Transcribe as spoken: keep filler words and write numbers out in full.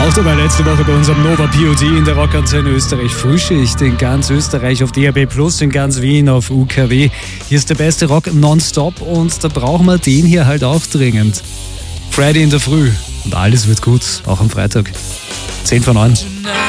auch dabei letzte Woche bei unserem Nova P O D in der Rockantenne Österreich. Frühschicht in ganz Österreich auf D A B plus, in ganz Wien auf U K W. Hier ist der beste Rock nonstop und da brauchen wir den hier halt auch dringend. Friday in der Früh und alles wird gut, auch am Freitag. zehn vor neun.